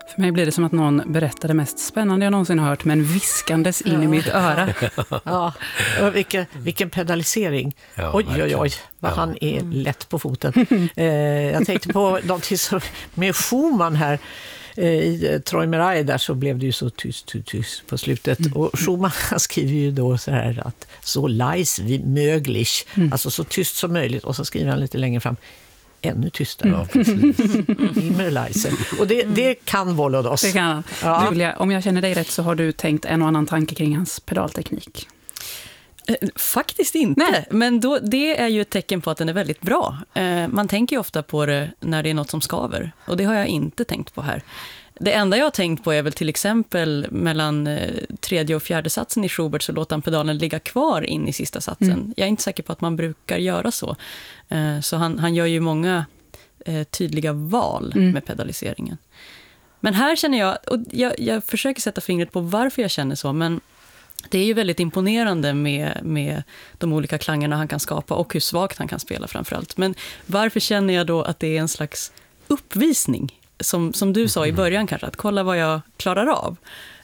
För mig blir det som att någon berättar det mest spännande jag någonsin har hört, men viskandes in i mitt öra. Ja, vilken pedalisering. Ja, oj, verkligen. vad han är lätt på foten. Jag tänkte på någonting med Schumann här. I Träumerei där så blev det ju så tyst på slutet. Och Schumann skriver ju då så här att så leise wie möglich, alltså så tyst som möjligt. Och så skriver han lite längre fram ännu tystare. Ja, precis. Immer leise. Och det kan Volodos. Det kan han. Ja. Julia, om jag känner dig rätt så har du tänkt en och annan tanke kring hans pedalteknik. Faktiskt inte, Nej. men det är ju ett tecken på att den är väldigt bra. Man tänker ju ofta på det när det är något som skaver, och det har jag inte tänkt på här. Det enda jag har tänkt på är väl till exempel mellan tredje och fjärde satsen i Schubert så låter han pedalen ligga kvar in i sista satsen. Jag är inte säker på att man brukar göra så. Så han gör ju många tydliga val med pedaliseringen. Men här känner jag, och jag försöker sätta fingret på varför jag känner så, men det är ju väldigt imponerande med de olika klangerna han kan skapa och hur svagt han kan spela framförallt. Men varför känner jag då att det är en slags uppvisning? Som du sa i början kanske, att kolla vad jag klarar av.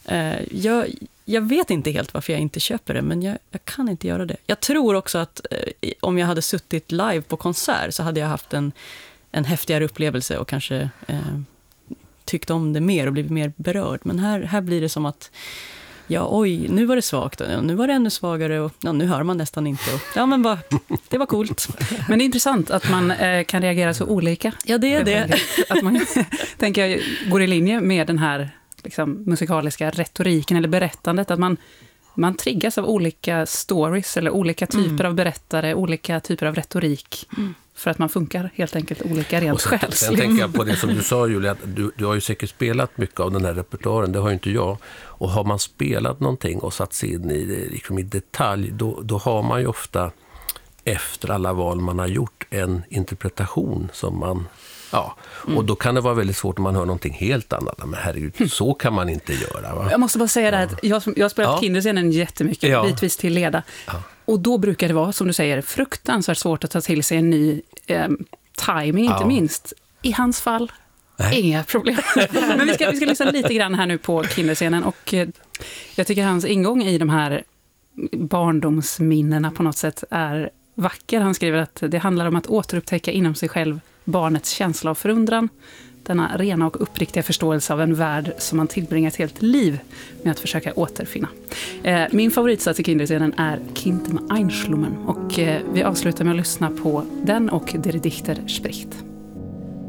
Jag vet inte helt varför jag inte köper det, men jag kan inte göra det. Jag tror också att om jag hade suttit live på konsert så hade jag haft en häftigare upplevelse och kanske tyckt om det mer och blivit mer berörd. Men här blir det som att nu var det svagt och nu var det ännu svagare och nu hör man nästan inte. Och, men det var coolt. Men det är intressant att man kan reagera så olika. Ja, det är det. Att man, tänker jag, går i linje med den här liksom, musikaliska retoriken eller berättandet. Att man triggas av olika stories eller olika typer av berättare, olika typer av retorik. För att man funkar helt enkelt olika rent själsligt. Sen tänker jag på det som du sa, Julia, att du har ju säkert spelat mycket av den här repertoaren, det har ju inte jag. Och har man spelat någonting och satt sig in i det liksom i detalj, då har man ju ofta efter alla val man har gjort en interpretation som man... Ja, och då kan det vara väldigt svårt om man hör någonting helt annat. Men herregud, så kan man inte göra. Va? Jag måste bara säga det här, att jag har spelat Kinderscenen jättemycket, bitvis till leda. Ja. Och då brukar det vara, som du säger, fruktansvärt svårt att ta till sig en ny timing, inte minst. I hans fall, inga problem. Men vi ska lyssna lite grann här nu på Kinderscenen. Och jag tycker hans ingång i de här barndomsminnena på något sätt är vacker. Han skriver att det handlar om att återupptäcka inom sig själv barnets känsla av förundran, denna rena och uppriktiga förståelse av en värld som man tillbringar ett helt liv med att försöka återfinna. Min favoritsats i Kinderscenen är Kind im Einschlummen och vi avslutar med att lyssna på den och Der Dichter spricht.